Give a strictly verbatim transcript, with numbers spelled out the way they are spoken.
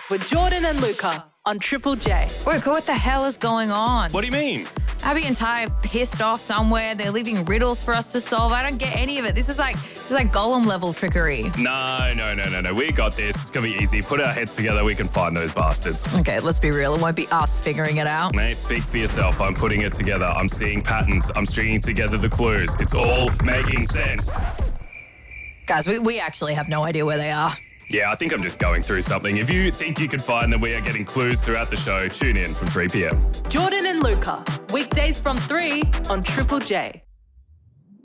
with Jordan and Luca on Triple J. Luca, what the hell is going on? What do you mean? Abby and Ty are pissed off somewhere. They're leaving riddles for us to solve. I don't get any of it. This is like this is like Gollum level trickery. No, no, no, no, no. We got this. It's going to be easy. Put our heads together. We can find those bastards. Okay, let's be real. It won't be us figuring it out. Mate, speak for yourself. I'm putting it together. I'm seeing patterns. I'm stringing together the clues. It's all making sense. Guys, we, we actually have no idea where they are. Yeah, I think I'm just going through something. If you think you can find them, we are getting clues throughout the show. Tune in from three p.m. Jordan and Luca, weekdays from three on Triple J.